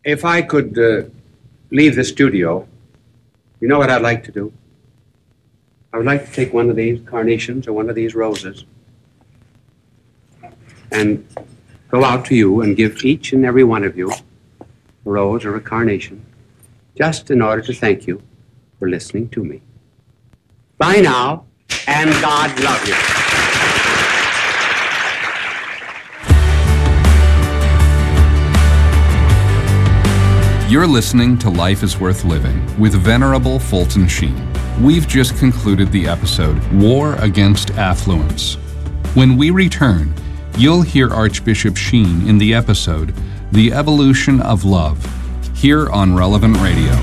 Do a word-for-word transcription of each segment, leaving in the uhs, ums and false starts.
If I could uh, leave the studio, you know what I'd like to do? I would like to take one of these carnations or one of these roses and go out to you and give each and every one of you a rose or a carnation, just in order to thank you for listening to me. Bye now, and God love you. You're listening to Life is Worth Living with Venerable Fulton Sheen. We've just concluded the episode, War Against Affluence. When we return, you'll hear Archbishop Sheen in the episode, The Evolution of Love, here on Relevant Radio.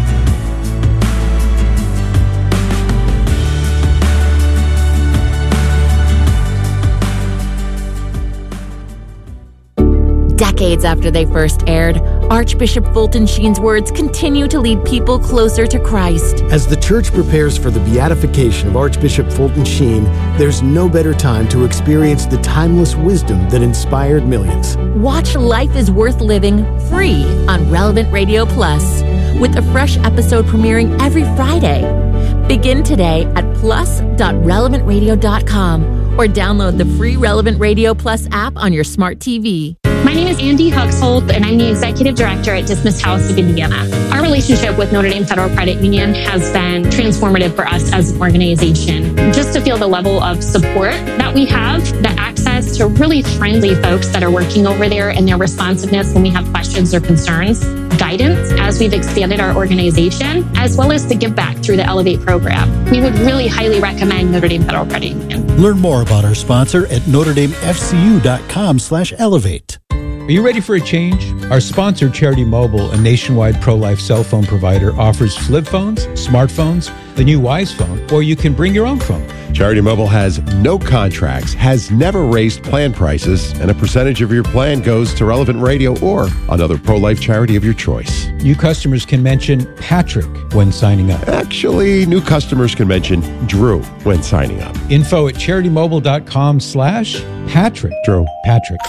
Decades after they first aired, Archbishop Fulton Sheen's words continue to lead people closer to Christ. As the Church prepares for the beatification of Archbishop Fulton Sheen, there's no better time to experience the timeless wisdom that inspired millions. Watch Life is Worth Living free on Relevant Radio Plus, with a fresh episode premiering every Friday. Begin today at plus dot relevant radio dot com or download the free Relevant Radio Plus app on your smart T V. My name is Andy Huxhold, and I'm the Executive Director at Dismissed House of Indiana. Our relationship with Notre Dame Federal Credit Union has been transformative for us as an organization. Just to feel the level of support that we have, the access to really friendly folks that are working over there and their responsiveness when we have questions or concerns, guidance as we've expanded our organization, as well as the give back through the Elevate program. We would really highly recommend Notre Dame Federal Credit Union. Learn more about our sponsor at notre dame f c u dot com slash elevate. Are you ready for a change? Our sponsor, Charity Mobile, a nationwide pro-life cell phone provider, offers flip phones, smartphones, the new Wise phone, or you can bring your own phone. Charity Mobile has no contracts, has never raised plan prices, and a percentage of your plan goes to Relevant Radio or another pro-life charity of your choice. New customers can mention Patrick when signing up. Actually, new customers can mention Drew when signing up. Info at charity mobile dot com slash Patrick. Drew. Patrick.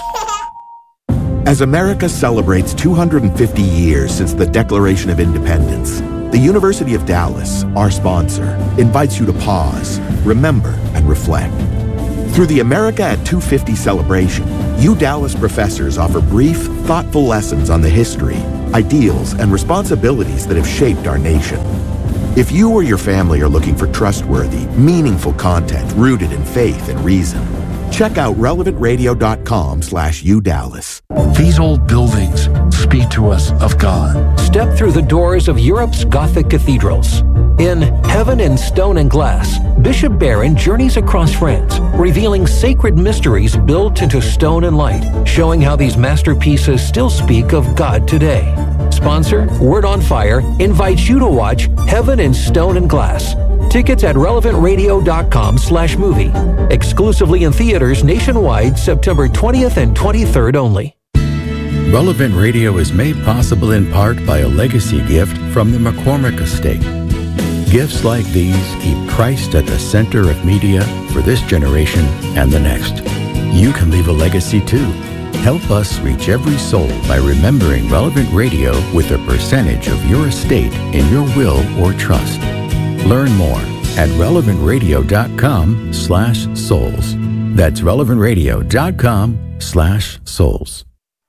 As America celebrates two hundred fifty years since the Declaration of Independence, the University of Dallas, our sponsor, invites you to pause, remember, and reflect. Through the America at two fifty celebration, U Dallas professors offer brief, thoughtful lessons on the history, ideals, and responsibilities that have shaped our nation. If you or your family are looking for trustworthy, meaningful content rooted in faith and reason, check out relevant radio dot com slash U Dallas. These old buildings speak to us of God. Step through the doors of Europe's Gothic cathedrals. In Heaven in Stone and Glass, Bishop Barron journeys across France, revealing sacred mysteries built into stone and light, showing how these masterpieces still speak of God today. Sponsor, Word on Fire, invites you to watch Heaven in Stone and Glass. Tickets at relevant radio dot com slash movie. Exclusively in theaters nationwide September twentieth and twenty-third only. Relevant Radio is made possible in part by a legacy gift from the McCormick Estate. Gifts like these keep Christ at the center of media for this generation and the next. You can leave a legacy too. Help us reach every soul by remembering Relevant Radio with a percentage of your estate in your will or trust. Learn more at relevant radio dot com slash souls. That's relevant radio dot com slash souls.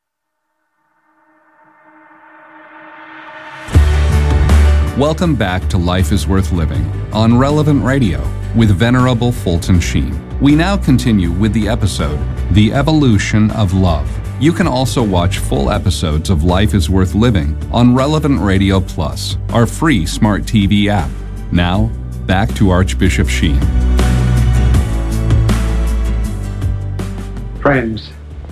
Welcome back to Life is Worth Living on Relevant Radio with Venerable Fulton Sheen. We now continue with the episode, The Evolution of Love. You can also watch full episodes of Life is Worth Living on Relevant Radio Plus, our free smart T V app. Now, back to Archbishop Sheen. Friends,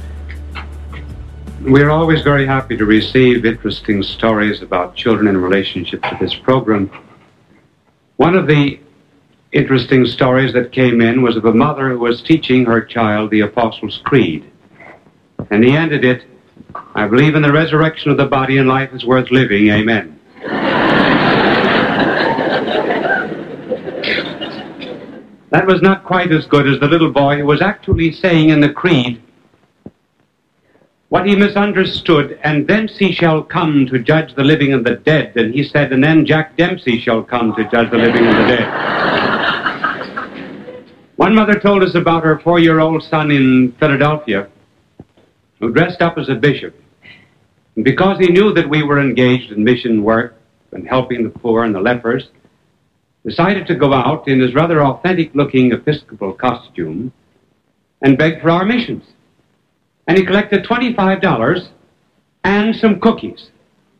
we're always very happy to receive interesting stories about children in relationship to this program. One of the interesting stories that came in was of a mother who was teaching her child the Apostles' Creed. And he ended it, I believe in the resurrection of the body and life is worth living, amen. That was not quite as good as the little boy who was actually saying in the creed, what he misunderstood, and thence he shall come to judge the living and the dead. And he said, and then Jack Dempsey shall come to judge the living and the dead. One mother told us about her four-year-old son in Philadelphia who dressed up as a bishop. And because he knew that we were engaged in mission work and helping the poor and the lepers, decided to go out in his rather authentic-looking Episcopal costume and beg for our missions. And he collected twenty-five dollars and some cookies.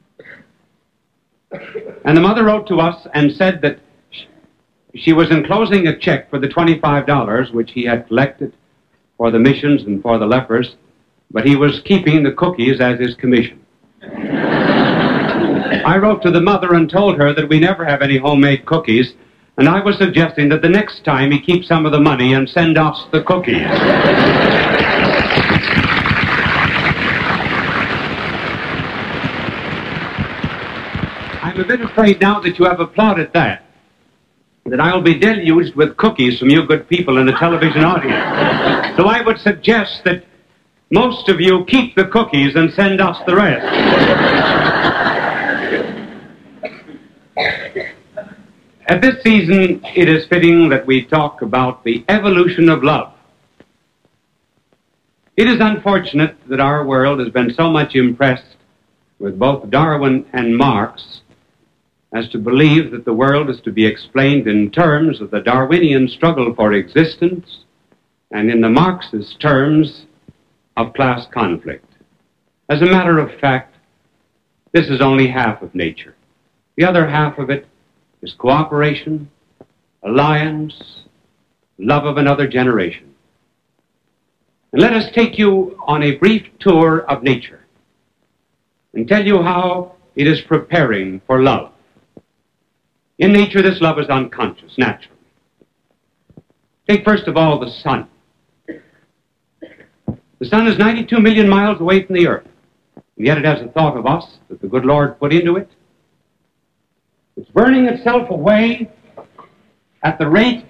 And the mother wrote to us and said that she was enclosing a check for the twenty-five dollars which he had collected for the missions and for the lepers, but he was keeping the cookies as his commission. I wrote to the mother and told her that we never have any homemade cookies, and I was suggesting that the next time he keep some of the money and send us the cookies. I'm a bit afraid now that you have applauded that, that I'll be deluged with cookies from you good people in the television audience. So I would suggest that most of you keep the cookies and send us the rest. At this season, it is fitting that we talk about the evolution of love. It is unfortunate that our world has been so much impressed with both Darwin and Marx as to believe that the world is to be explained in terms of the Darwinian struggle for existence and in the Marxist terms of class conflict. As a matter of fact, this is only half of nature. The other half of it is cooperation, alliance, love of another generation. And let us take you on a brief tour of nature and tell you how it is preparing for love. In nature, this love is unconscious, natural. Take first of all the sun. The sun is ninety-two million miles away from the earth, and yet it has a thought of us that the good Lord put into it. It's burning itself away at the rate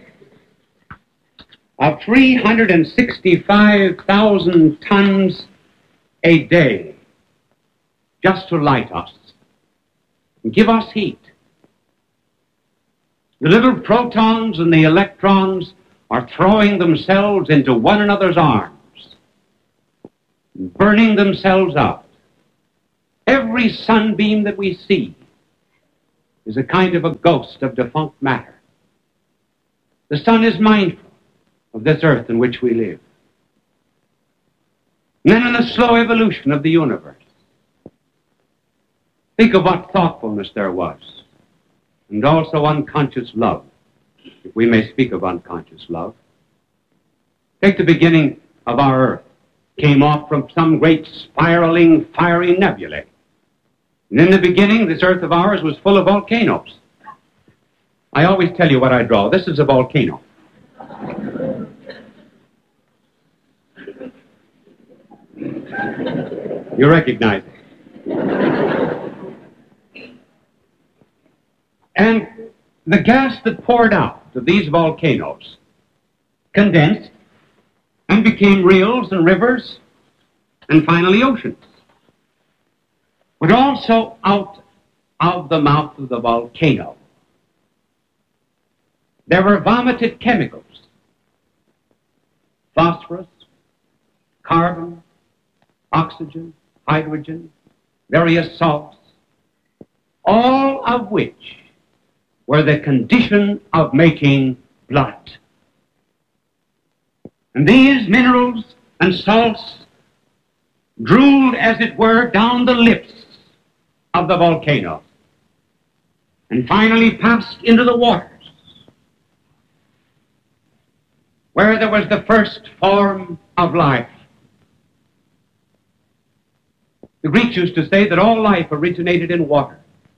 of three hundred sixty-five thousand tons a day just to light us and give us heat. The little protons and the electrons are throwing themselves into one another's arms, burning themselves out. Every sunbeam that we see is a kind of a ghost of defunct matter. The sun is mindful of this earth in which we live. And then in the slow evolution of the universe, think of what thoughtfulness there was, and also unconscious love, if we may speak of unconscious love. Take the beginning of our earth. Came off from some great spiraling, fiery nebulae. And in the beginning, this earth of ours was full of volcanoes. I always tell you what I draw. This is a volcano. You recognize it. And the gas that poured out of these volcanoes condensed and became rills and rivers and finally oceans. But also out of the mouth of the volcano, there were vomited chemicals, phosphorus, carbon, oxygen, hydrogen, various salts, all of which were the condition of making blood. And these minerals and salts drooled, as it were, down the lips of the volcano and finally passed into the waters, where there was the first form of life. The Greeks used to say that all life originated in water.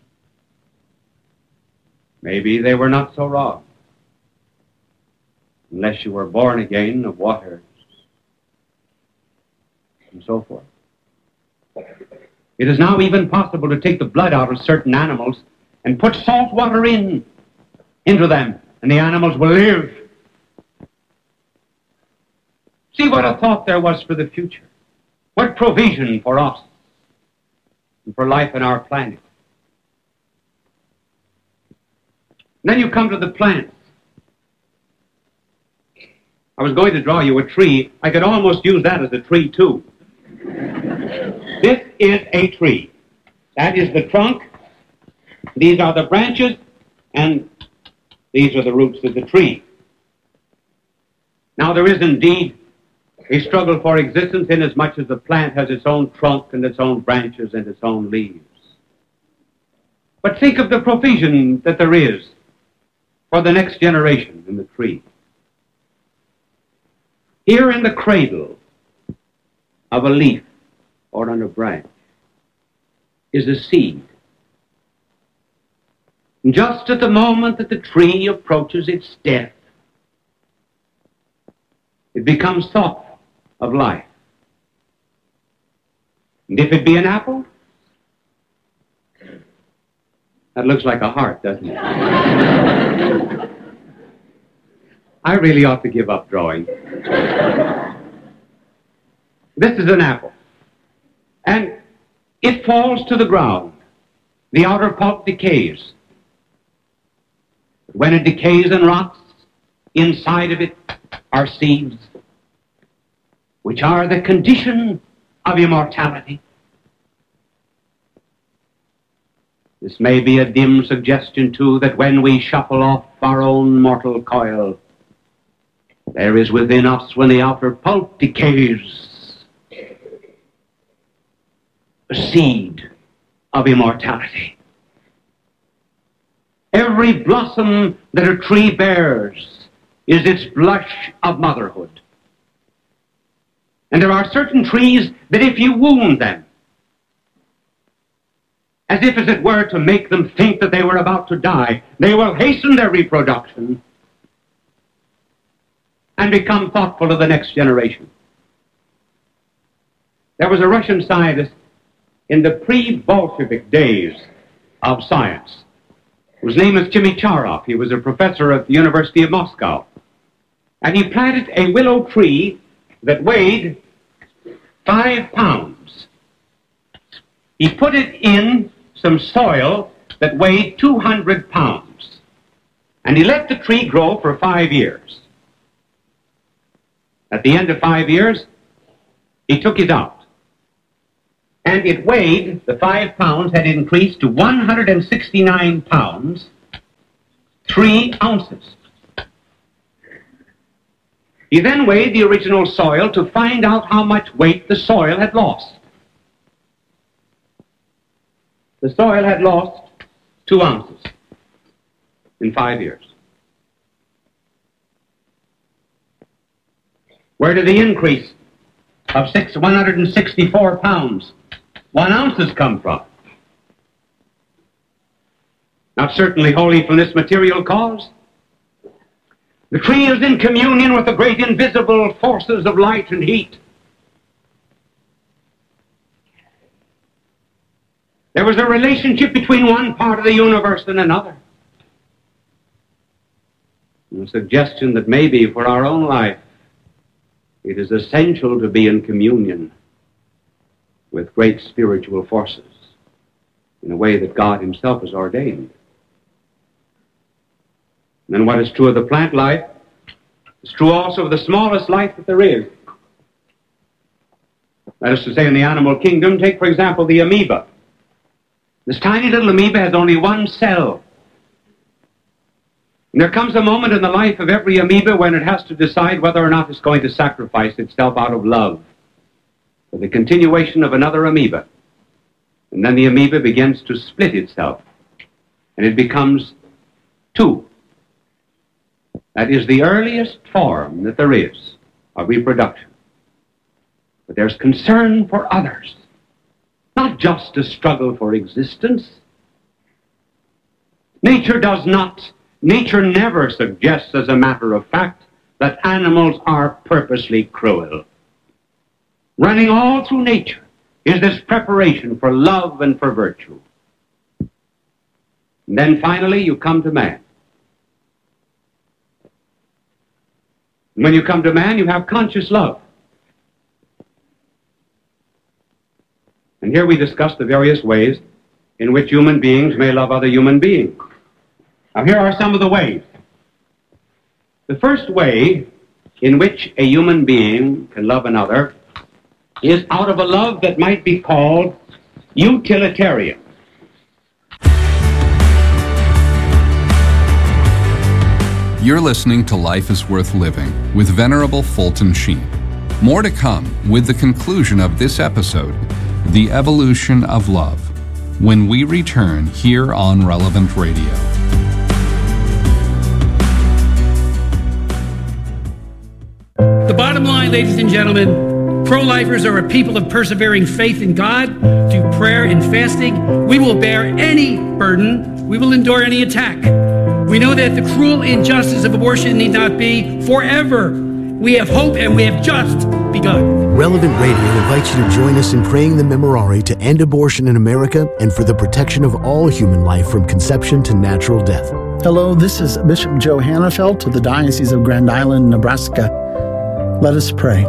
Maybe they were not so wrong, unless you were born again of water and so forth. It is now even possible to take the blood out of certain animals and put salt water in, into them, and the animals will live. See what a thought there was for the future. What provision for us and for life on our planet. And then you come to the plants. I was going to draw you a tree. I could almost use that as a tree, too. This is a tree. That is the trunk. These are the branches, and these are the roots of the tree. Now, there is indeed a struggle for existence inasmuch as the plant has its own trunk and its own branches and its own leaves. But think of the provision that there is for the next generation in the tree. Here in the cradle of a leaf or on a branch is a seed. And just at the moment that the tree approaches its death, it becomes thoughtful of life. And if it be an apple, that looks like a heart, doesn't it? I really ought to give up drawing. This is an apple. And it falls to the ground. The outer pulp decays. When it decays and rots, inside of it are seeds, which are the condition of immortality. This may be a dim suggestion, too, that when we shuffle off our own mortal coil, there is within us, when the outer pulp decays, a seed of immortality. Every blossom that a tree bears is its blush of motherhood. And there are certain trees that if you wound them, as if as it were to make them think that they were about to die, they will hasten their reproduction and become thoughtful of the next generation. There was a Russian scientist in the pre-Bolshevik days of science, whose name is Chimicharov. He was a professor at the University of Moscow. And he planted a willow tree that weighed five pounds. He put it in some soil that weighed two hundred pounds. And he let the tree grow for five years. At the end of five years, he took it out. And it weighed, the five pounds had increased to one hundred sixty-nine pounds, three ounces. He then weighed the original soil to find out how much weight the soil had lost. The soil had lost two ounces in five years. Where did the increase of six, one hundred sixty-four pounds, one ounces come from? Not certainly wholly from this material cause. The tree is in communion with the great invisible forces of light and heat. There was a relationship between one part of the universe and another. And a suggestion that maybe for our own life, it is essential to be in communion with great spiritual forces in a way that God himself has ordained. And then what is true of the plant life is true also of the smallest life that there is. That is to say, in the animal kingdom, take, for example, the amoeba. This tiny little amoeba has only one cell. And there comes a moment in the life of every amoeba when it has to decide whether or not it's going to sacrifice itself out of love for the continuation of another amoeba. And then the amoeba begins to split itself, and it becomes two. That is the earliest form that there is of reproduction. But there's concern for others, not just a struggle for existence. Nature does not, nature never suggests as a matter of fact that animals are purposely cruel. Running all through nature is this preparation for love and for virtue. And then finally you come to man. When you come to man, you have conscious love. And here we discuss the various ways in which human beings may love other human beings. Now, here are some of the ways. The first way in which a human being can love another is out of a love that might be called utilitarian. You're listening to Life is Worth Living with Venerable Fulton Sheen. More to come with the conclusion of this episode, The Evolution of Love, when we return here on Relevant Radio. The bottom line, ladies and gentlemen, pro-lifers are a people of persevering faith in God, through prayer and fasting. We will bear any burden. We will endure any attack. We know that the cruel injustice of abortion need not be forever. We have hope, and we have just begun. Relevant Radio invites you to join us in praying the Memorare to end abortion in America and for the protection of all human life from conception to natural death. Hello, this is Bishop Joe Hannafelt of the Diocese of Grand Island, Nebraska. Let us pray.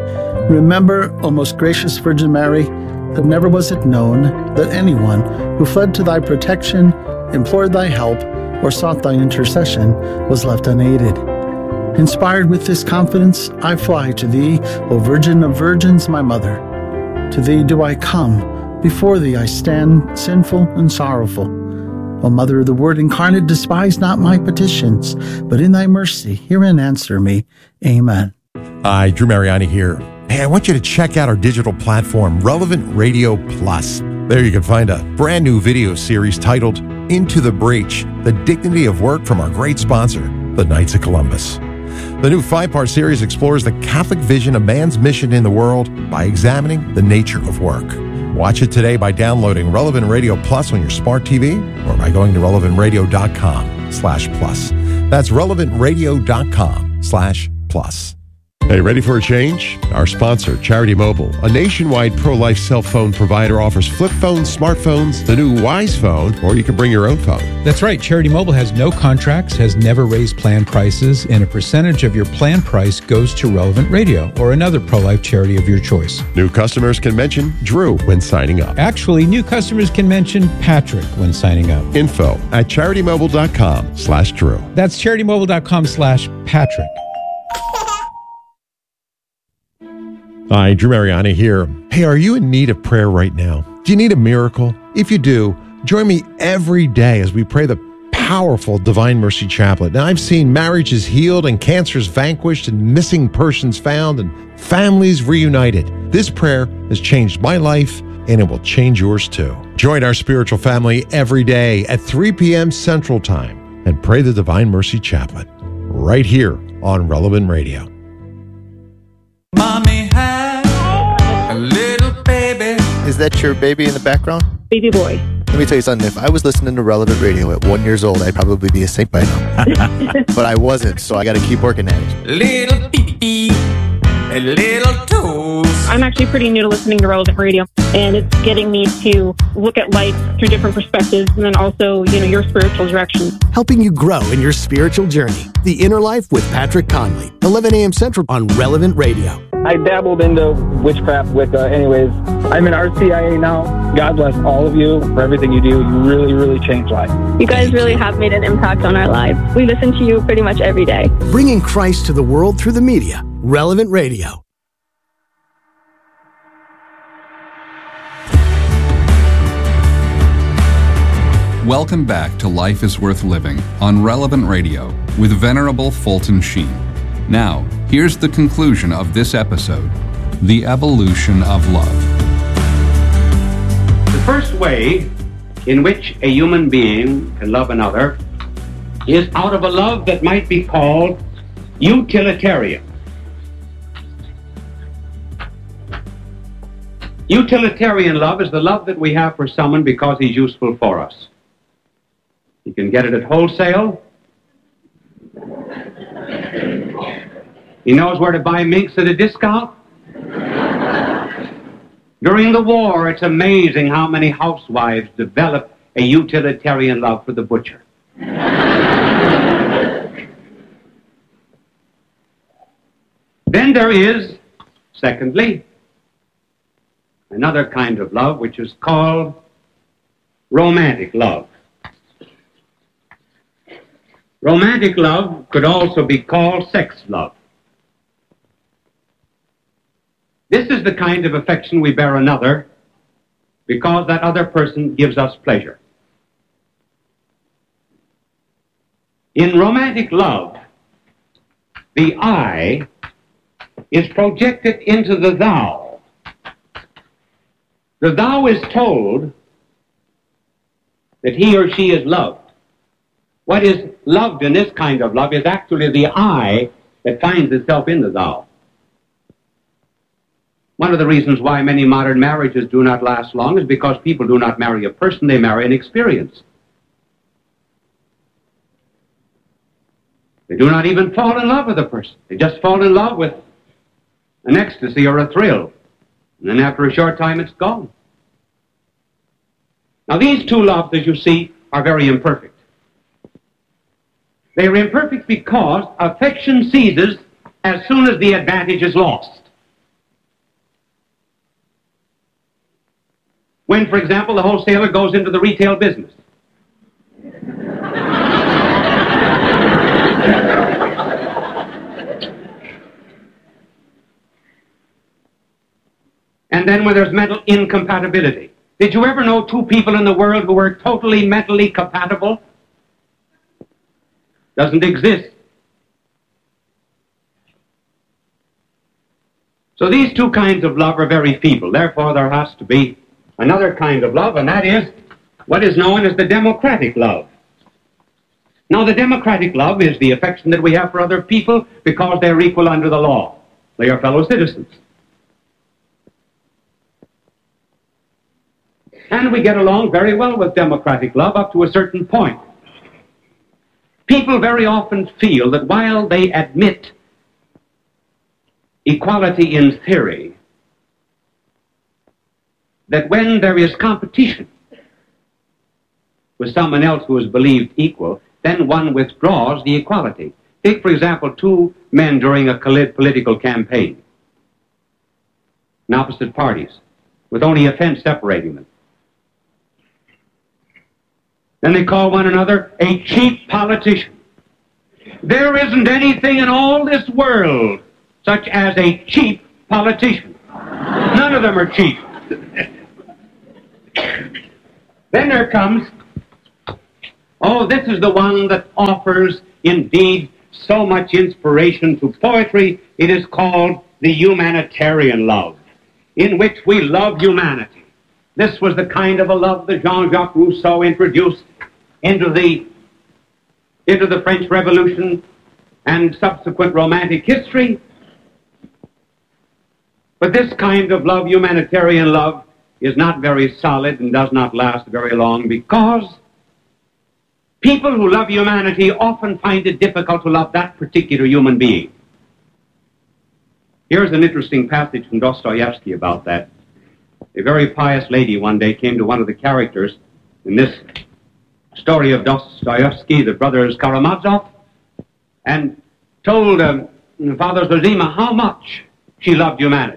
Remember, O most gracious Virgin Mary, that never was it known that anyone who fled to thy protection, implored thy help, or sought thy intercession was left unaided. Inspired with this confidence, I fly to thee, O Virgin of Virgins, my Mother. To thee do I come, before thee I stand, sinful and sorrowful. O Mother of the Word incarnate, despise not my petitions, but in thy mercy hear and answer me. Amen. Hi, Drew Mariani here. Hey, I want you to check out our digital platform, Relevant Radio Plus. There you can find a brand new video series titled Into the Breach, The Dignity of Work from our great sponsor, the Knights of Columbus. The new five-part series explores the Catholic vision of man's mission in the world by examining the nature of work. Watch it today by downloading Relevant Radio Plus on your smart T V or by going to relevant radio dot com slash plus. That's relevant radio dot com slash plus. Hey, ready for a change? Our sponsor, Charity Mobile, a nationwide pro-life cell phone provider, offers flip phones, smartphones, the new Wise phone, or you can bring your own phone. That's right. Charity Mobile has no contracts, has never raised plan prices, and a percentage of your plan price goes to Relevant Radio or another pro-life charity of your choice. New customers can mention Drew when signing up. Actually, new customers can mention Patrick when signing up. Info at charity mobile dot com slash Drew. That's charity mobile dot com slash Patrick. Hi, Drew Mariani here. Hey, are you in need of prayer right now? Do you need a miracle? If you do, join me every day as we pray the powerful Divine Mercy Chaplet. Now, I've seen marriages healed and cancers vanquished and missing persons found and families reunited. This prayer has changed my life, and it will change yours too. Join our spiritual family every day at three p.m. Central Time and pray the Divine Mercy Chaplet right here on Relevant Radio. Mommy had a little baby. Is that your baby in the background? Baby boy. Let me tell you something. If I was listening to Relevant Radio at one years old, I'd probably be a saint by now. But I wasn't, so I got to keep working at it. Little pee a little toes. I'm actually pretty new to listening to Relevant Radio, and it's getting me to look at life through different perspectives, and then also, you know, your spiritual direction. Helping you grow in your spiritual journey. The Inner Life with Patrick Conley, eleven a.m. Central on Relevant Radio. I dabbled into witchcraft Wicca anyways. I'm in R C I A now. God bless all of you for everything you do. You really, really change lives. You guys really have made an impact on our lives. We listen to you pretty much every day. Bringing Christ to the world through the media. Relevant Radio. Welcome back to Life is Worth Living on Relevant Radio with Venerable Fulton Sheen. Now, here's the conclusion of this episode, The Evolution of Love. The first way in which a human being can love another is out of a love that might be called utilitarian. Utilitarian love is the love that we have for someone because he's useful for us. You can get it at wholesale. He knows where to buy minks at a discount. During the war, it's amazing how many housewives developed a utilitarian love for the butcher. Then there is, secondly, another kind of love which is called romantic love. Romantic love could also be called sex love. This is the kind of affection we bear another because that other person gives us pleasure. In romantic love, the I is projected into the thou. The thou is told that he or she is loved. What is loved in this kind of love is actually the I that finds itself in the thou. One of the reasons why many modern marriages do not last long is because people do not marry a person, they marry an experience. They do not even fall in love with a person. They just fall in love with an ecstasy or a thrill. And then after a short time, it's gone. Now, these two loves, as you see, are very imperfect. They are imperfect because affection ceases as soon as the advantage is lost. When, for example, the wholesaler goes into the retail business. And then when there's mental incompatibility. Did you ever know two people in the world who were totally mentally compatible? Doesn't exist. So these two kinds of love are very feeble. Therefore, there has to be another kind of love, and that is what is known as the democratic love. Now, the democratic love is the affection that we have for other people because they're equal under the law. They are fellow citizens. And we get along very well with democratic love up to a certain point. People very often feel that while they admit equality in theory, that when there is competition with someone else who is believed equal, then one withdraws the equality. Take, for example, two men during a political campaign in opposite parties, with only a fence separating them. Then they call one another a cheap politician. There isn't anything in all this world such as a cheap politician. None of them are cheap. Then there comes, oh, this is the one that offers indeed so much inspiration to poetry. It is called the humanitarian love, in which we love humanity. This was the kind of a love that Jean-Jacques Rousseau introduced into the, into the French Revolution and subsequent Romantic history. But this kind of love, humanitarian love, is not very solid and does not last very long because people who love humanity often find it difficult to love that particular human being. Here's an interesting passage from Dostoevsky about that. A very pious lady one day came to one of the characters in this story of Dostoevsky, the brothers Karamazov, and told um, Father Zosima how much she loved humanity.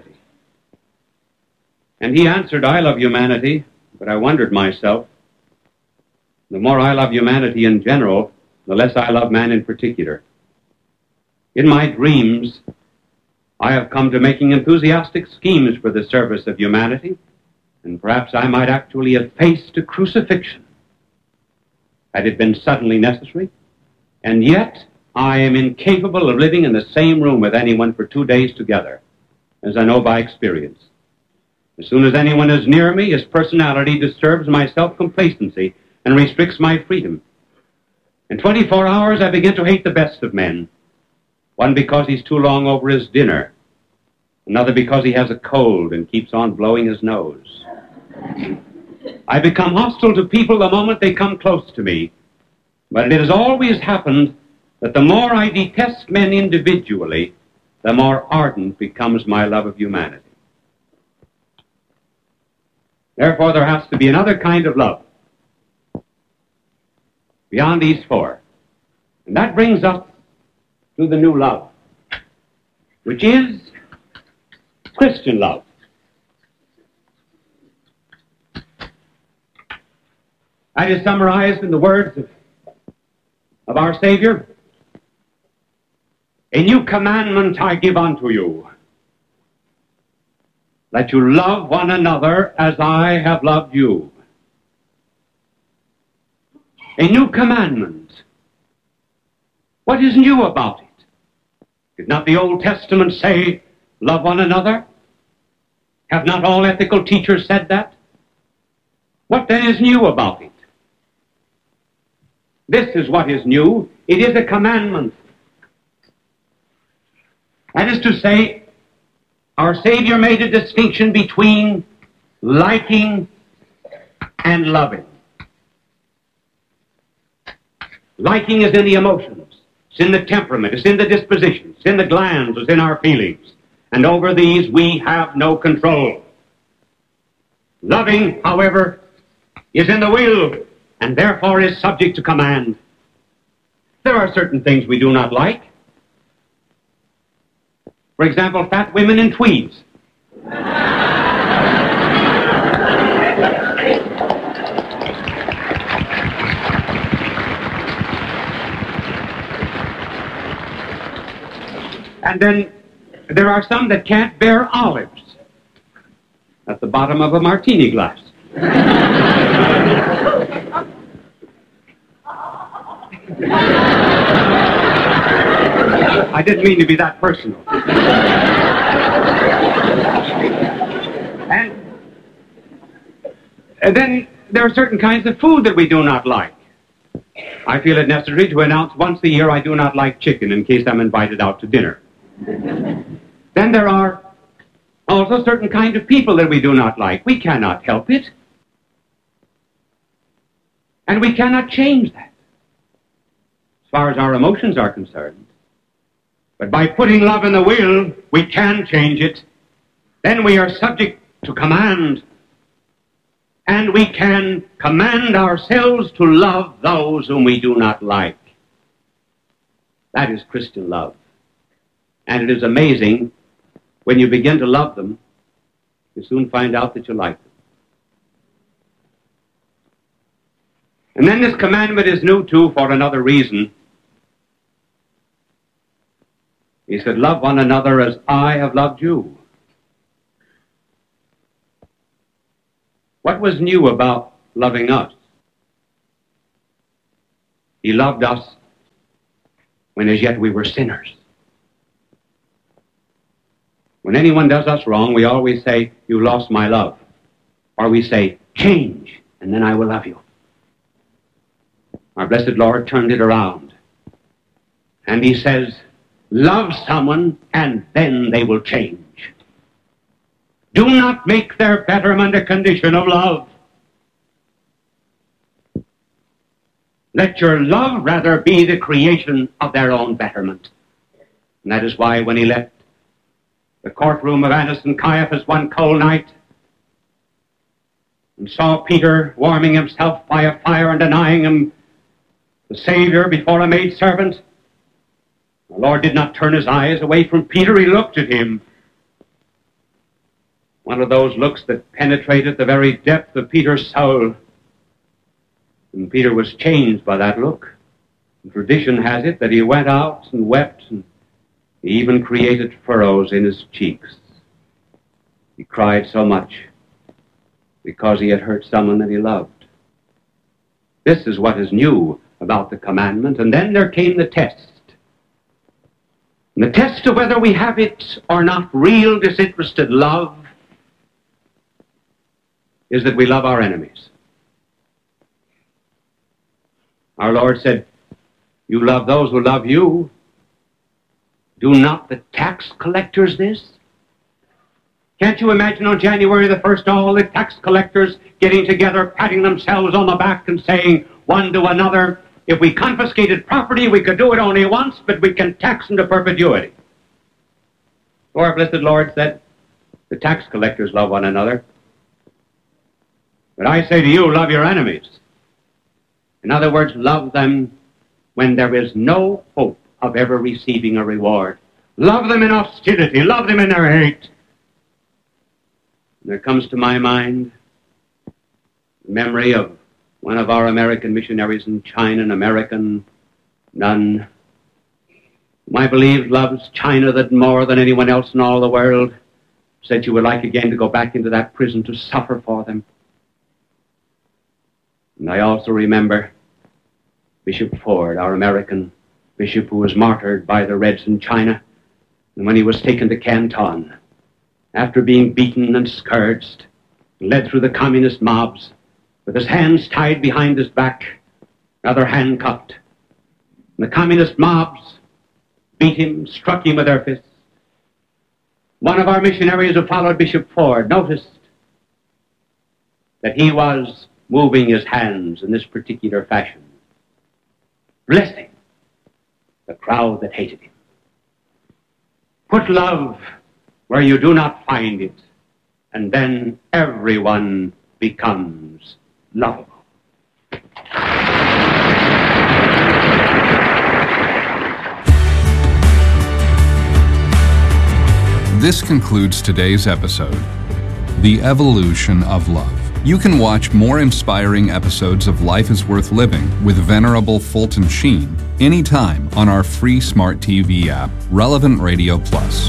And he answered, I love humanity, but I wondered myself, the more I love humanity in general, the less I love man in particular. In my dreams, I have come to making enthusiastic schemes for the service of humanity, and perhaps I might actually have faced a crucifixion had it been suddenly necessary, and yet I am incapable of living in the same room with anyone for two days together, as I know by experience. As soon as anyone is near me, his personality disturbs my self-complacency and restricts my freedom. In twenty-four hours, I begin to hate the best of men. One because he's too long over his dinner. Another because he has a cold and keeps on blowing his nose. I become hostile to people the moment they come close to me. But it has always happened that the more I detest men individually, the more ardent becomes my love of humanity. Therefore, there has to be another kind of love beyond these four. And that brings us to the new love, which is Christian love. That is summarized in the words of, of our Savior. A new commandment I give unto you, that you love one another as I have loved you. A new commandment. What is new about it? Did not the Old Testament say, love one another? Have not all ethical teachers said that? What then is new about it? This is what is new. It is a commandment. That is to say, our Savior made a distinction between liking and loving. Liking is in the emotions, it's in the temperament, it's in the disposition, it's in the glands, it's in our feelings. And over these we have no control. Loving, however, is in the will, and therefore is subject to command. There are certain things we do not like. For example, fat women in tweeds. And then there are some that can't bear olives at the bottom of a martini glass. I didn't mean to be that personal. and, and then there are certain kinds of food that we do not like. I feel it necessary to announce once a year I do not like chicken in case I'm invited out to dinner. Then there are also certain kind of people that we do not like. We cannot help it. And we cannot change that, as far as our emotions are concerned. But by putting love in the will, we can change it. Then we are subject to command. And we can command ourselves to love those whom we do not like. That is Christian love. And it is amazing, when you begin to love them, you soon find out that you like them. And then this commandment is new, too, for another reason. He said, love one another as I have loved you. What was new about loving us? He loved us when as yet we were sinners. When anyone does us wrong, we always say, you lost my love. Or we say, change, and then I will love you. Our blessed Lord turned it around. And he says, love someone, and then they will change. Do not make their betterment a condition of love. Let your love rather be the creation of their own betterment. And that is why when he left the courtroom of Annas and Caiaphas one cold night and saw Peter warming himself by a fire and denying him the Savior before a maidservant, the Lord did not turn his eyes away from Peter. He looked at him. One of those looks that penetrated the very depth of Peter's soul. And Peter was changed by that look. And tradition has it that he went out and wept, and he even created furrows in his cheeks. He cried so much because he had hurt someone that he loved. This is what is new about the commandment. And then there came the test. And the test of whether we have it or not, real disinterested love, is that we love our enemies. Our Lord said, you love those who love you. Do not the tax collectors this? Can't you imagine on January the first, all the tax collectors getting together, patting themselves on the back and saying one to another, if we confiscated property, we could do it only once, but we can tax into perpetuity. So our blessed Lord said, the tax collectors love one another. But I say to you, love your enemies. In other words, love them when there is no hope of ever receiving a reward. Love them in hostility. Love them in their hate. And there comes to my mind the memory of one of our American missionaries in China, an American nun, whom I believe loves China that more than anyone else in all the world, said she would like again to go back into that prison to suffer for them. And I also remember Bishop Ford, our American bishop who was martyred by the Reds in China, and when he was taken to Canton, after being beaten and scourged, led through the communist mobs, with his hands tied behind his back, rather handcuffed. And the communist mobs beat him, struck him with their fists. One of our missionaries who followed Bishop Ford noticed that he was moving his hands in this particular fashion, blessing the crowd that hated him. Put love where you do not find it, and then everyone becomes lovable. This concludes today's episode, The Evolution of Love. You can watch more inspiring episodes of Life is Worth Living with Venerable Fulton Sheen anytime on our free smart T V app, Relevant Radio Plus.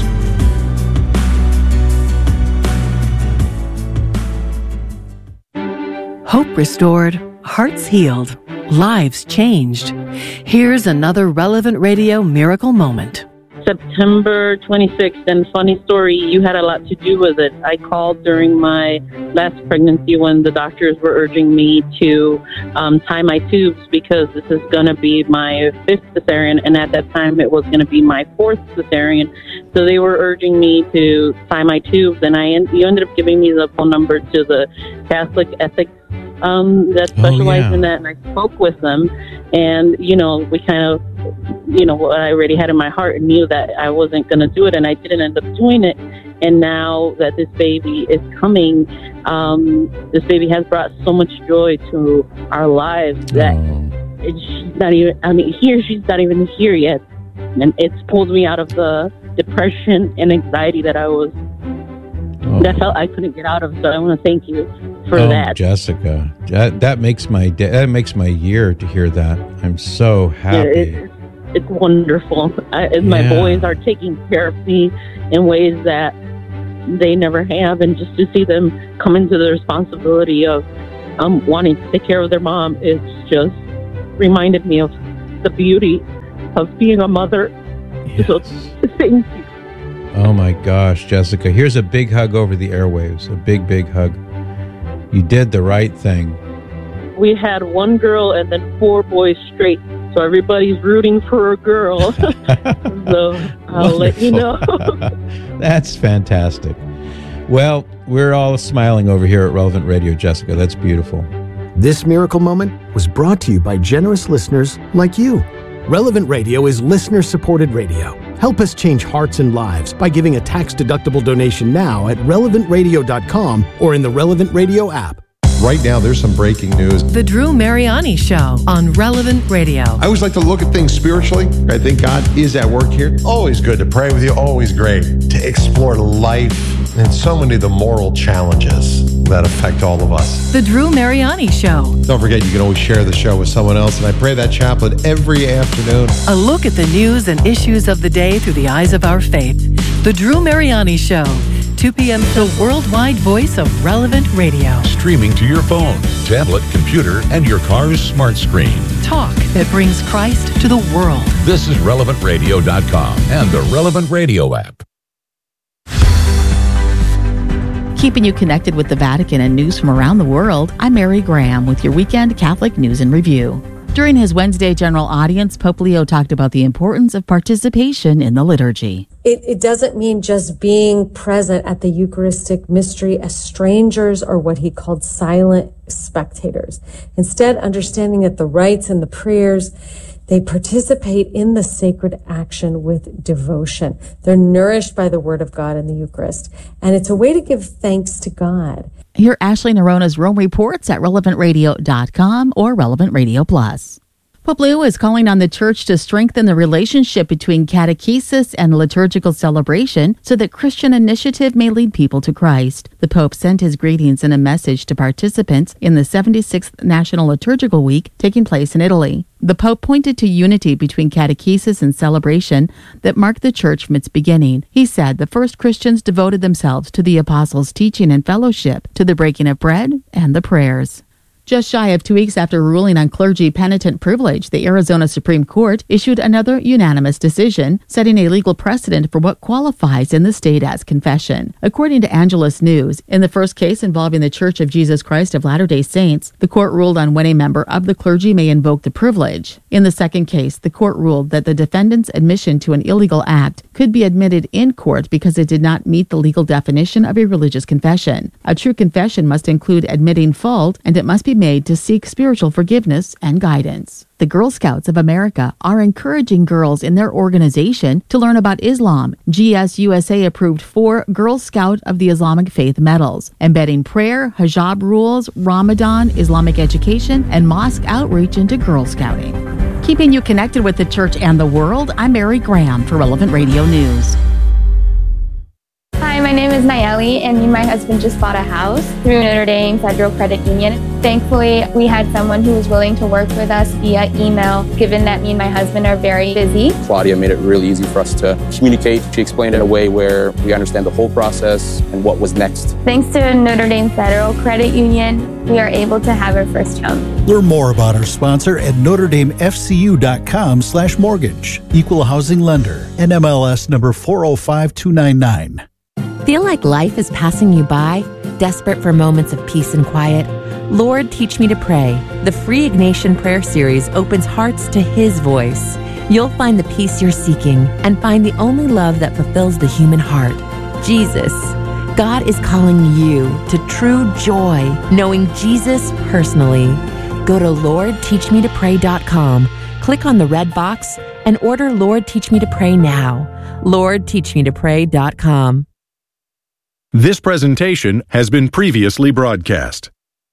Hope restored, hearts healed, lives changed. Here's another Relevant Radio miracle moment. September twenty-sixth, and funny story, you had a lot to do with it. I called during my last pregnancy when the doctors were urging me to um, tie my tubes because this is going to be my fifth cesarean, and at that time it was going to be my fourth cesarean. So they were urging me to tie my tubes, and I en- you ended up giving me the phone number to the Catholic Ethics um, that specialize oh, yeah. in that, and I spoke with them, and, you know, we kind of, you know, what I already had in my heart and knew that I wasn't going to do it, and I didn't end up doing it. And now that this baby is coming, um, this baby has brought so much joy to our lives that oh. it, she's not even, I mean, here, she's not even here yet. And it's pulled me out of the depression and anxiety that I was, oh. that felt I couldn't get out of. So I want to thank you for oh, that. Jessica, that, that makes my day, that makes my year to hear that. I'm so happy. Yeah, it's, it's wonderful. I, my yeah. boys are taking care of me in ways that they never have, and just to see them come into the responsibility of um, wanting to take care of their mom, it's just reminded me of the beauty of being a mother. Yes. So thank you. Oh my gosh, Jessica, here's a big hug over the airwaves, a big, big hug. You did the right thing. We had one girl and then four boys straight, so everybody's rooting for a girl. So I'll let you know. That's fantastic. Well, we're all smiling over here at Relevant Radio, Jessica. That's beautiful. This miracle moment was brought to you by generous listeners like you. Relevant Radio is listener-supported radio. Help us change hearts and lives by giving a tax-deductible donation now at relevant radio dot com or in the Relevant Radio app. Right now, there's some breaking news. The Drew Mariani Show on Relevant Radio. I always like to look at things spiritually. I think God is at work here. Always good to pray with you. Always great to explore life and so many of the moral challenges that affect all of us. The Drew Mariani Show. Don't forget, you can always share the show with someone else. And I pray that chaplet every afternoon. A look at the news and issues of the day through the eyes of our faith. The Drew Mariani Show. two p.m. The worldwide voice of Relevant Radio. Streaming to your phone, tablet, computer, and your car's smart screen. Talk that brings Christ to the world. This is relevant radio dot com and the Relevant Radio app. Keeping you connected with the Vatican and news from around the world, I'm Mary Graham with your weekend Catholic News and Review. During his Wednesday general audience, Pope Leo talked about the importance of participation in the liturgy. It, it doesn't mean just being present at the Eucharistic mystery as strangers or what he called silent spectators. Instead, understanding that the rites and the prayers, they participate in the sacred action with devotion. They're nourished by the Word of God in the Eucharist. And it's a way to give thanks to God. Hear Ashley Narona's Rome Reports at relevant radio dot com or Relevant Radio Plus. Pope Leo is calling on the Church to strengthen the relationship between catechesis and liturgical celebration so that Christian initiative may lead people to Christ. The Pope sent his greetings in a message to participants in the seventy-sixth National Liturgical Week taking place in Italy. The Pope pointed to unity between catechesis and celebration that marked the Church from its beginning. He said the first Christians devoted themselves to the Apostles' teaching and fellowship, to the breaking of bread and the prayers. Just shy of two weeks after ruling on clergy penitent privilege, the Arizona Supreme Court issued another unanimous decision, setting a legal precedent for what qualifies in the state as confession. According to Angelus News, in the first case involving the Church of Jesus Christ of Latter-day Saints, the court ruled on when a member of the clergy may invoke the privilege. In the second case, the court ruled that the defendant's admission to an illegal act could be admitted in court because it did not meet the legal definition of a religious confession. A true confession must include admitting fault, and it must be made to seek spiritual forgiveness and guidance. The Girl Scouts of America are encouraging girls in their organization to learn about Islam. G S U S A approved four Girl Scout of the Islamic Faith medals, embedding prayer, hijab rules, Ramadan, Islamic education, and mosque outreach into Girl Scouting. Keeping you connected with the church and the world, I'm Mary Graham for Relevant Radio News. Hi, my name is Nayeli, and me and my husband just bought a house through Notre Dame Federal Credit Union. Thankfully, we had someone who was willing to work with us via email, given that me and my husband are very busy. Claudia made it really easy for us to communicate. She explained it in a way where we understand the whole process and what was next. Thanks to Notre Dame Federal Credit Union, we are able to have our first home. Learn more about our sponsor at notre dame f c u dot com slash mortgage. Equal housing lender. N M L S number four oh five two nine nine. Feel like life is passing you by? Desperate for moments of peace and quiet? Lord, Teach Me to Pray. The free Ignatian Prayer Series opens hearts to His voice. You'll find the peace you're seeking and find the only love that fulfills the human heart, Jesus. God is calling you to true joy, knowing Jesus personally. Go to lord teach me to pray dot com, click on the red box, and order Lord Teach Me to Pray now. lord teach me to pray dot com. This presentation has been previously broadcast.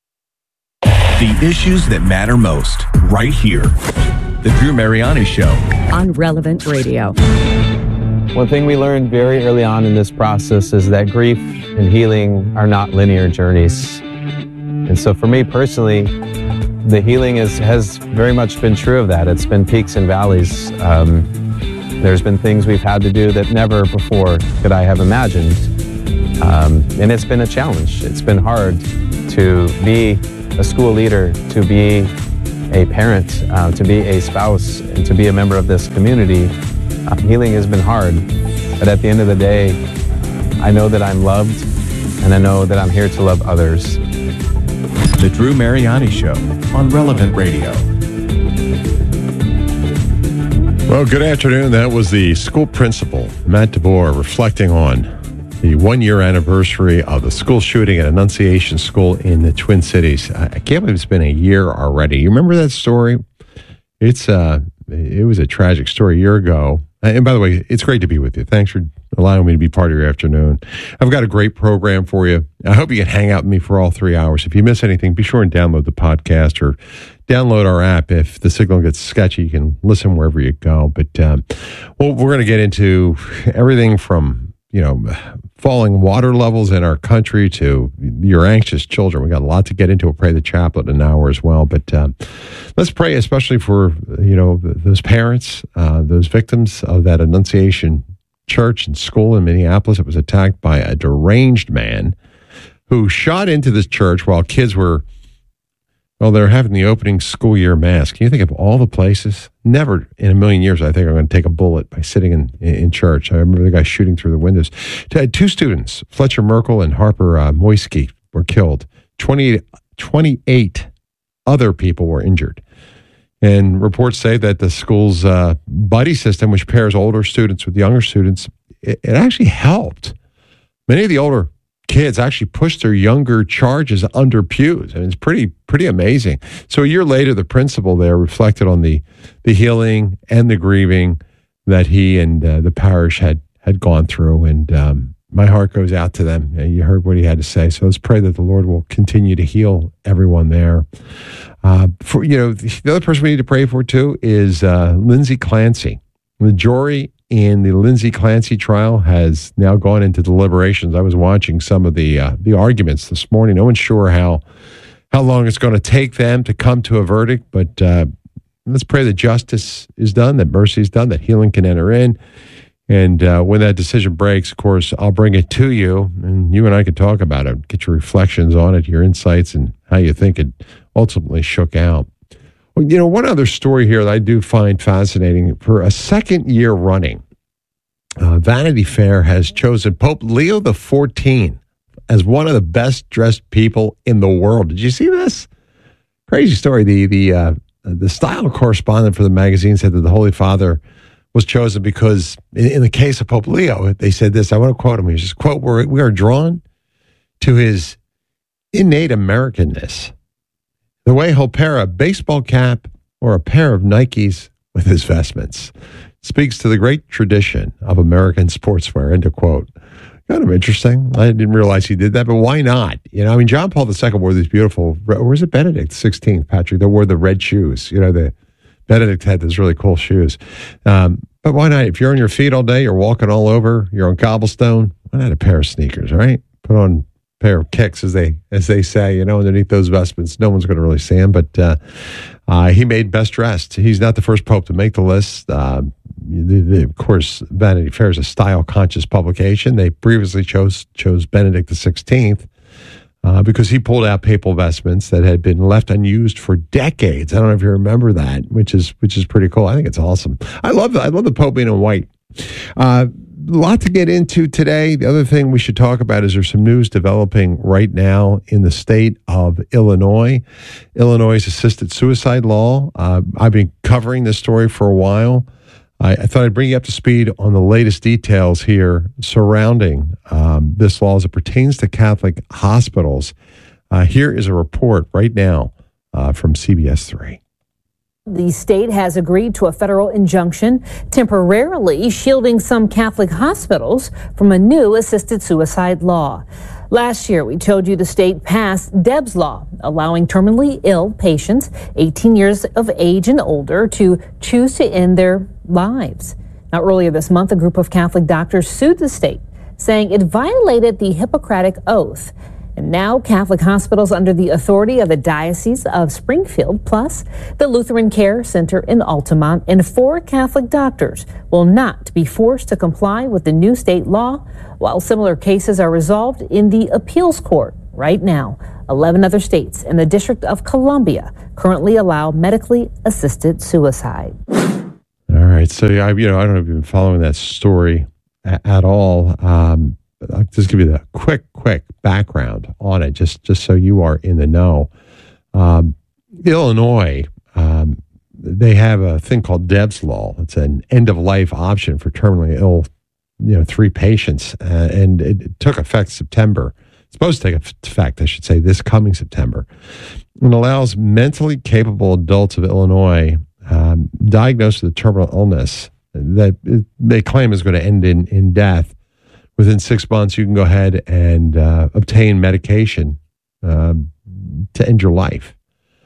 The issues that matter most, right here. The Drew Mariani Show on Relevant Radio. One thing we learned very early on in this process is that grief and healing are not linear journeys. And so for me personally, the healing is, has very much been true of that. It's been peaks and valleys. Um, there's been things we've had to do that never before could I have imagined. Um, and it's been a challenge. It's been hard to be a school leader, to be a parent, uh, to be a spouse, and to be a member of this community. Uh, healing has been hard, but at the end of the day, I know that I'm loved, and I know that I'm here to love others. The Drew Mariani Show on Relevant Radio. Well, good afternoon. That was the school principal, Matt DeBoer, reflecting on the one-year anniversary of the school shooting at Annunciation School in the Twin Cities. I can't believe it's been a year already. You remember that story? It's uh, it was a tragic story a year ago. And by the way, it's great to be with you. Thanks for allowing me to be part of your afternoon. I've got a great program for you. I hope you can hang out with me for all three hours. If you miss anything, be sure and download the podcast or download our app. If the signal gets sketchy, you can listen wherever you go. But um, well, we're going to get into everything from, you know, falling water levels in our country to your anxious children. We got a lot to get into. We'll pray the chaplet in an hour as well. But um, let's pray especially for, you know, those parents, uh, those victims of that Annunciation Church and school in Minneapolis. It was attacked by a deranged man who shot into this church while kids were, well, they're having the opening school year mass. Can you think of all the places? Never in a million years I think I'm going to take a bullet by sitting in, in church. I remember the guy shooting through the windows. Two students, Fletcher Merkel and Harper uh, Moisky, were killed. twenty, twenty-eight other people were injured. And reports say that the school's uh, buddy system, which pairs older students with younger students, it, it actually helped. Many of the older kids actually pushed their younger charges under pews. I mean, it's pretty pretty amazing. So a year later, the principal there reflected on the the healing and the grieving that he and uh, the parish had had gone through. And um, my heart goes out to them. You heard what he had to say. So let's pray that the Lord will continue to heal everyone there. Uh, for you know, the other person we need to pray for too is uh, Lindsay Clancy. The jury in the Lindsay Clancy trial has now gone into deliberations. I was watching some of the uh, the arguments this morning. No one's sure how how long it's going to take them to come to a verdict, but uh, let's pray that justice is done, that mercy is done, that healing can enter in. And uh, when that decision breaks, of course, I'll bring it to you, and you and I can talk about it, get your reflections on it, your insights, and how you think it ultimately shook out. Well, you know, one other story here that I do find fascinating. For a second year running, uh, Vanity Fair has chosen Pope Leo the fourteenth as one of the best-dressed people in the world. Did you see this? Crazy story. The, the, uh, the style correspondent for the magazine said that the Holy Father was chosen because, in, in the case of Pope Leo, they said this, I want to quote him. He says, quote, We're, we are drawn to his innate Americanness, the way he'll pair a baseball cap or a pair of Nikes with his vestments. Speaks to the great tradition of American sportswear, end of quote. Kind of interesting. I didn't realize he did that, but why not? You know, I mean, John Paul the Second wore these beautiful, or was it Benedict the sixteenth, Patrick? They wore the red shoes. You know, the Benedict had those really cool shoes. Um, but why not? If you're on your feet all day, you're walking all over, you're on cobblestone, why not a pair of sneakers, right? Put on a pair of kicks, as they as they say, you know, underneath those vestments. No one's going to really see him, but uh, uh, he made best dressed. He's not the first pope to make the list. Uh, the, the, of course, Vanity Fair is a style-conscious publication. They previously chose chose Benedict the sixteenth. Uh, because he pulled out papal vestments that had been left unused for decades. I don't know if you remember that, which is which is pretty cool. I think it's awesome. I love the, I love the Pope being in white. Uh, a lot to get into today. The other thing we should talk about is there's some news developing right now in the state of Illinois. Illinois' assisted suicide law. Uh, I've been covering this story for a while. I, I thought I'd bring you up to speed on the latest details here surrounding um, this law as it pertains to Catholic hospitals. Uh, here is a report right now uh, from C B S three. The state has agreed to a federal injunction temporarily shielding some Catholic hospitals from a new assisted suicide law. Last year, we told you the state passed Debs Law, allowing terminally ill patients eighteen years of age and older to choose to end their lives. Now, earlier this month, a group of Catholic doctors sued the state, saying it violated the Hippocratic Oath. And now Catholic hospitals under the authority of the Diocese of Springfield, plus the Lutheran Care Center in Altamont, and four Catholic doctors will not be forced to comply with the new state law, while similar cases are resolved in the appeals court. Right now, eleven other states and the District of Columbia currently allow medically assisted suicide. All right. So, I, you know, I don't know if you've been following that story a- at all. Um, I'll just give you the quick, quick background on it, just, just so you are in the know. Um, Illinois, um, they have a thing called Debs Law. It's an end-of-life option for terminally ill, you know, three patients, uh, and it, it took effect September. It's supposed to take effect, I should say, this coming September. It allows mentally capable adults of Illinois um, diagnosed with a terminal illness that it, they claim is going to end in, in death. Within six months, you can go ahead and uh, obtain medication um, to end your life.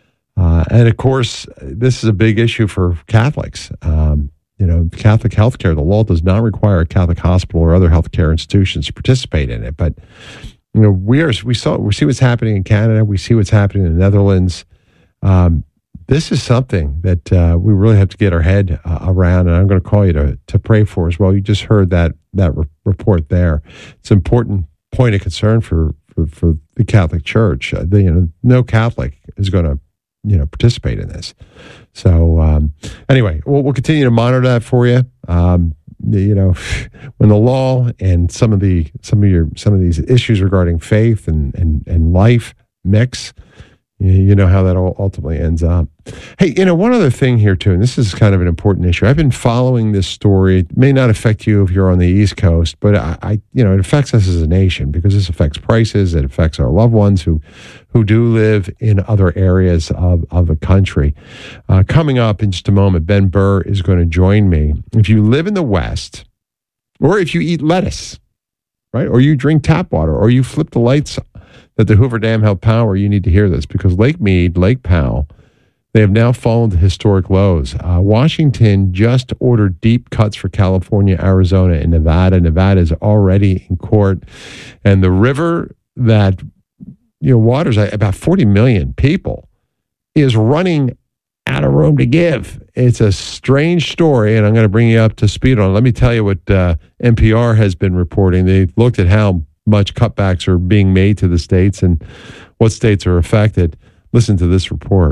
Uh, and of course, this is a big issue for Catholics. Um, you know, Catholic healthcare, the law does not require a Catholic hospital or other healthcare institutions to participate in it. But, you know, we are, we saw, we see what's happening in Canada. We see what's happening in the Netherlands. Um, this is something that uh, we really have to get our head uh, around, and I'm going to call you to to pray for as well. You just heard that that re- report there. It's an important point of concern for for, for the Catholic Church. Uh, the, you know, no Catholic is going to you know participate in this. So um, anyway, we'll, we'll continue to monitor that for you. Um, you know, when the law and some of the some of your some of these issues regarding faith and and and life mix. You know how that all ultimately ends up. Hey, you know, one other thing here, too, and this is kind of an important issue. I've been following this story. It may not affect you if you're on the East Coast, but I, I you know, it affects us as a nation because this affects prices. It affects our loved ones who who do live in other areas of, of the country. Uh, coming up in just a moment, Ben Burr is going to join me. If you live in the West, or if you eat lettuce, right, or you drink tap water, or you flip the lights at the Hoover Dam held power, you need to hear this because Lake Mead, Lake Powell, They have now fallen to historic lows. Uh, Washington just ordered deep cuts for California, Arizona, and Nevada. Nevada is already in court. And the river that, you know, waters about forty million people is running out of room to give. It's a strange story, and I'm going to bring you up to speed on it. Let me tell you what uh, N P R has been reporting. They looked at how much cutbacks are being made to the states and what states are affected. Listen to this report.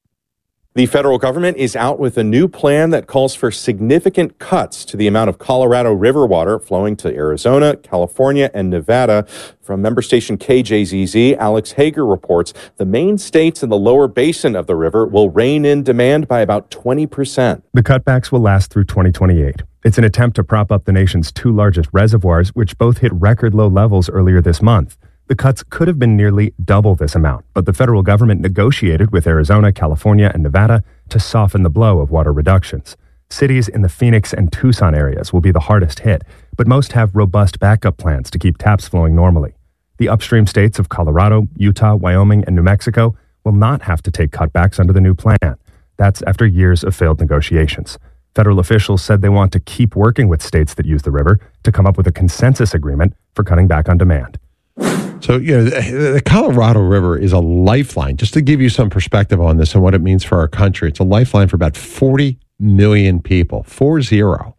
The federal government is out with a new plan that calls for significant cuts to the amount of Colorado River water flowing to Arizona, California, and Nevada. From member station K J Z Z, Alex Hager reports the main states in the lower basin of the river will rein in demand by about twenty percent. The cutbacks will last through twenty twenty-eight. It's an attempt to prop up the nation's two largest reservoirs, which both hit record low levels earlier this month. The cuts could have been nearly double this amount, but the federal government negotiated with Arizona, California, and Nevada to soften the blow of water reductions. Cities in the Phoenix and Tucson areas will be the hardest hit, but most have robust backup plans to keep taps flowing normally. The upstream states of Colorado, Utah, Wyoming, and New Mexico will not have to take cutbacks under the new plan. That's after years of failed negotiations. Federal officials said they want to keep working with states that use the river to come up with a consensus agreement for cutting back on demand. So, you know, the, the Colorado River is a lifeline. Just to give you some perspective on this and what it means for our country, it's a lifeline for about forty million people, four zero.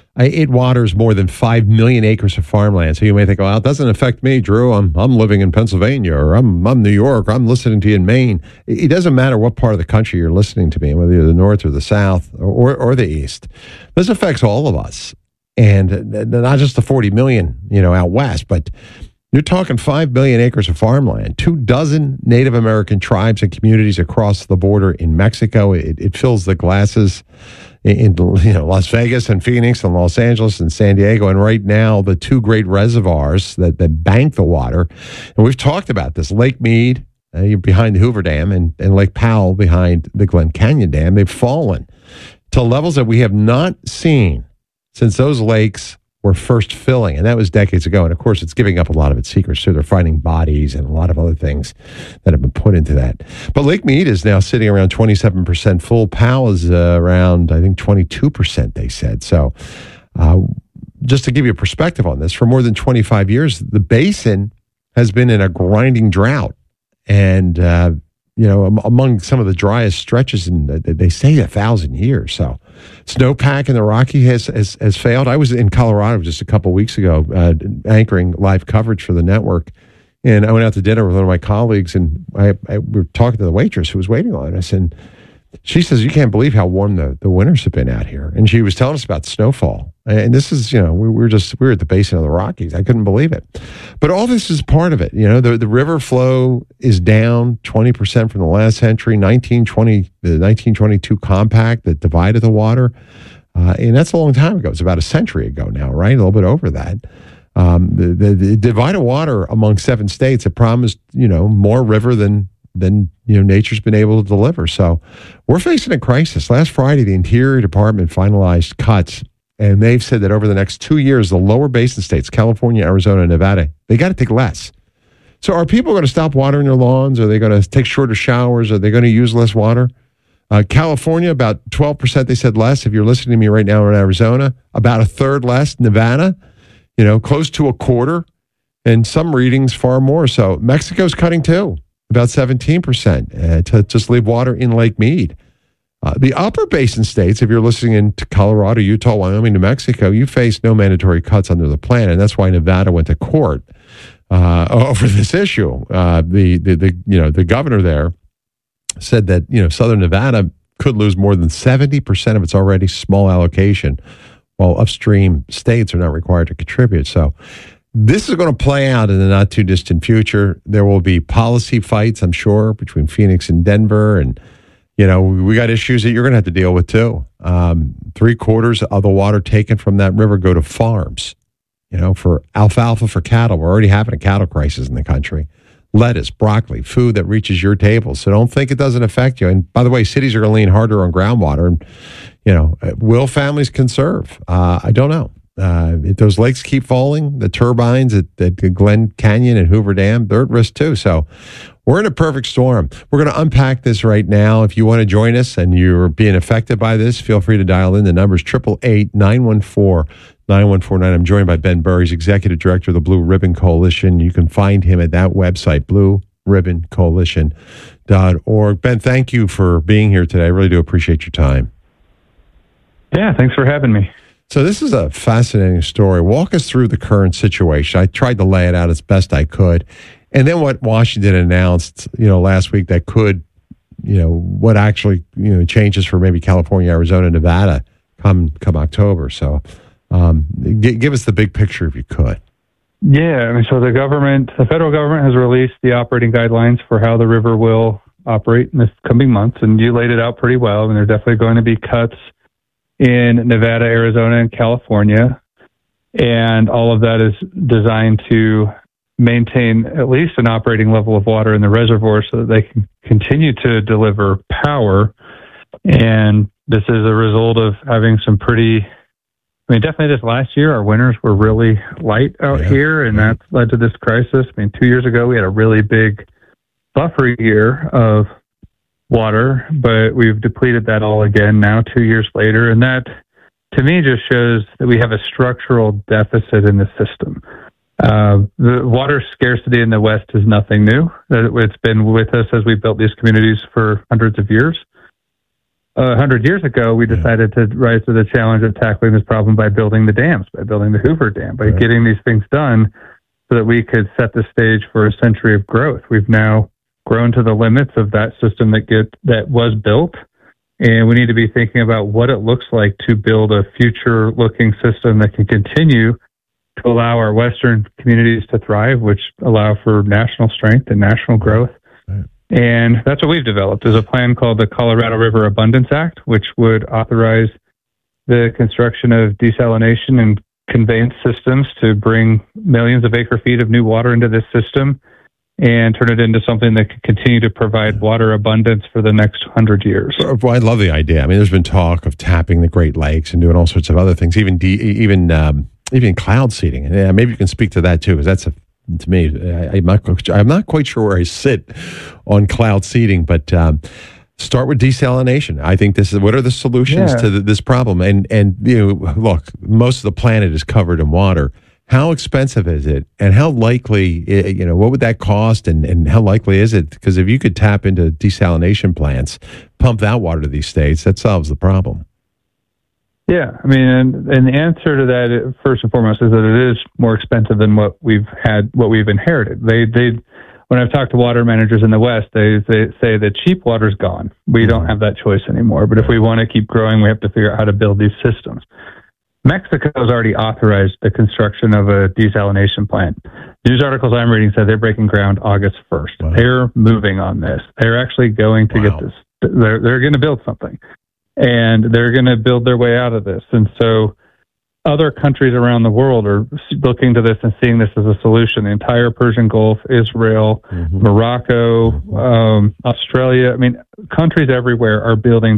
It waters more than five million acres of farmland. So you may think, well, it doesn't affect me, Drew. I'm I'm living in Pennsylvania, or I'm I'm New York, or I'm listening to you in Maine. It doesn't matter what part of the country you're listening to me, whether you're the north or the south or, or the east. This affects all of us. And not just the forty million, you know, out west, but you're talking five billion acres of farmland, two dozen Native American tribes and communities across the border in Mexico. It, it fills the glasses in, you know, Las Vegas and Phoenix and Los Angeles and San Diego. And right now, the two great reservoirs that, that bank the water, and we've talked about this, Lake Mead uh, behind the Hoover Dam and, and Lake Powell behind the Glen Canyon Dam, they've fallen to levels that we have not seen since those lakes were first filling, and that was decades ago. And of course, it's giving up a lot of its secrets too. They're finding bodies and a lot of other things that have been put into that. But Lake Mead is now sitting around twenty-seven percent full. Powell is uh, around, I think, twenty-two percent, they said. So uh, just to give you a perspective on this, for more than twenty-five years, the basin has been in a grinding drought. And, uh, you know, among some of the driest stretches in, they say, a thousand years. So snowpack in the Rocky has, has has failed. I was in Colorado just a couple of weeks ago, uh, anchoring live coverage for the network, and I went out to dinner with one of my colleagues, and I, I we were talking to the waitress who was waiting on us, and she says, "You can't believe how warm the, the winters have been out here." And she was telling us about snowfall. And this is, you know, we were just, we were at the basin of the Rockies. I couldn't believe it. But all this is part of it. You know, the, the river flow is down twenty percent from the last century, nineteen twenty, the nineteen twenty-two compact that divided the water. Uh, and that's a long time ago. It's about a century ago now, right? A little bit over that. Um, the, the, the divided water among seven states that promised, you know, more river than than you know nature's been able to deliver. So we're facing a crisis. Last Friday, the Interior Department finalized cuts, and they've said that over the next two years, the lower basin states, California, Arizona, and Nevada, they got to take less. So are people going to stop watering their lawns? Are they going to take shorter showers? Are they going to use less water? Uh, California, about twelve percent, they said less. If you're listening to me right now in Arizona, about a third less. Nevada, you know, close to a quarter. And some readings far more. So Mexico's cutting too. About seventeen percent uh, to just leave water in Lake Mead. Uh, the upper basin states, if you're listening into Colorado, Utah, Wyoming, New Mexico, you face no mandatory cuts under the plan, and that's why Nevada went to court uh, over this issue. Uh, the, the the you know the governor there said that you know Southern Nevada could lose more than seventy percent of its already small allocation, while upstream states are not required to contribute. So this is going to play out in the not too distant future. There will be policy fights, I'm sure, between Phoenix and Denver. And, you know, we got issues that you're going to have to deal with too. Um, three quarters of the water taken from that river go to farms, you know, for alfalfa for cattle. We're already having a cattle crisis in the country. Lettuce, broccoli, food that reaches your table. So don't think it doesn't affect you. And by the way, cities are going to lean harder on groundwater. And, you know, will families conserve? Uh, I don't know. Uh, if those lakes keep falling, the turbines at, at Glen Canyon and Hoover Dam, they're at risk too. So we're in a perfect storm. We're going to unpack this right now. If you want to join us and you're being affected by this, feel free to dial in. The number's eight eight eight, nine one four, nine one four nine. I'm joined by Ben Burr. He's Executive Director of the Blue Ribbon Coalition. You can find him at that website, blue ribbon coalition dot org. Ben, thank you for being here today. I really do appreciate your time. Yeah, thanks for having me. So this is a fascinating story. Walk us through the current situation. I tried to lay it out as best I could. And then what Washington announced, you know, last week that could, you know, what actually, you know, changes for maybe California, Arizona, Nevada come come October. So um, g- give us the big picture if you could. Yeah, I mean, so the government, the federal government has released the operating guidelines for how the river will operate in the coming months, and you laid it out pretty well. And there are definitely going to be cuts in Nevada, Arizona, and California, and all of that is designed to maintain at least an operating level of water in the reservoir so that they can continue to deliver power. And this is a result of having some pretty, I mean, definitely this last year, our winters were really light out yeah. here, and that's led to this crisis. I mean, two years ago, we had a really big buffer year of water, but we've depleted that all again now, two years later. And that, to me, just shows that we have a structural deficit in the system. Uh, the water scarcity in the West is nothing new. It's been with us as we built these communities for hundreds of years. A uh, hundred years ago, we decided to rise to the challenge of tackling this problem by building the dams, by building the Hoover Dam, by right. getting these things done so that we could set the stage for a century of growth. We've now grown to the limits of that system that get that was built, and we need to be thinking about what it looks like to build a future-looking system that can continue to allow our Western communities to thrive, which allow for national strength and national growth. Right. And that's what we've developed, is a plan called the Colorado River Abundance Act, which would authorize the construction of desalination and conveyance systems to bring millions of acre feet of new water into this system and turn it into something that can continue to provide water abundance for the next hundred years. Well, I love the idea. I mean, there's been talk of tapping the Great Lakes and doing all sorts of other things, even de- even um, even cloud seeding. And yeah, maybe you can speak to that too, because that's a, to me, I, I'm not I'm not quite sure where I sit on cloud seeding, but um, start with desalination. I think this is what are the solutions yeah. to the, this problem. And and you know, look, most of the planet is covered in water. How expensive is it, and how likely, you know, what would that cost, and, and how likely is it? Because if you could tap into desalination plants, pump that water to these states, that solves the problem. Yeah, I mean, and, and the answer to that, first and foremost, is that it is more expensive than what we've had, what we've inherited. They, they, when I've talked to water managers in the West, they, they say that cheap water's gone. We don't have that choice anymore. But if we want to keep growing, we have to figure out how to build these systems. Mexico has already authorized the construction of a desalination plant. News articles I'm reading said they're breaking ground August first. Wow. They're moving on this. They're actually going to wow. get this. They're, they're going to build something, and they're going to build their way out of this. And so other countries around the world are looking to this and seeing this as a solution. The entire Persian Gulf, Israel, mm-hmm. Morocco, um, Australia. I mean, countries everywhere are building